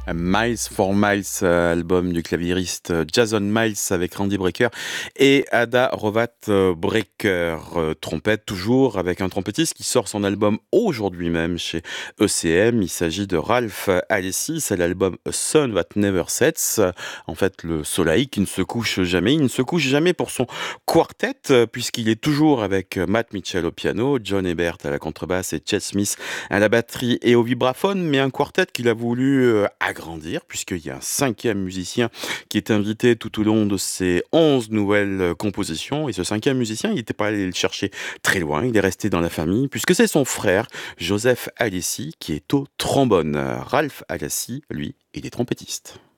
Miles for Miles, album du claviériste Jason Miles avec Randy Brecker et Ada Rovat Brecker, trompette toujours avec un trompettiste qui sort son album aujourd'hui même chez ECM. Il s'agit de Ralph Alessi, c'est l'album A Sun That Never Sets, en fait le soleil qui ne se couche jamais. Il ne se couche jamais pour son quartet puisqu'il est toujours avec Matt Mitchell au piano, John Ebert à la contrebasse et Chet Smith à la batterie et au vibraphone, mais un quartet qu'il a voulu agrandir, puisqu'il y a un cinquième musicien qui est invité tout au long de ces 11 nouvelles compositions. Et ce cinquième musicien, il n'était pas allé le chercher très loin, il est resté dans la famille, puisque c'est son frère, Joseph Alessi, qui est au trombone. Ralph Alessi, lui, il est trompettiste.